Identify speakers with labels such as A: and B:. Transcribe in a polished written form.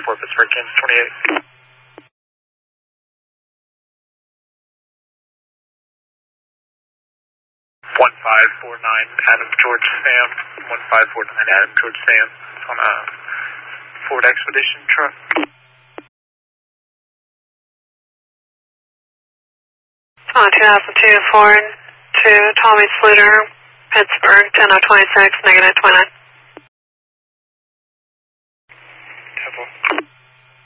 A: Seaport, Pittsburgh, Kansas 28. 1549 Adam George Sam. 1549 Adam George Sam. It's on a Ford Expedition truck.
B: It's on a 2002 Ford to Tommy Sluter, Pittsburgh, 10026, -29.